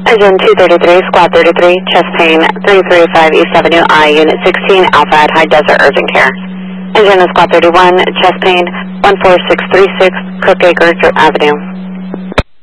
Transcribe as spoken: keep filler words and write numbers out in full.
Engine two thirty-three, Squad thirty-three, chest pain, three thirty-five East Avenue I, Unit sixteen, Alpha at High Desert Urgent Care. Engine is Squad thirty-one, chest pain, one four six three six, Crookacre Avenue.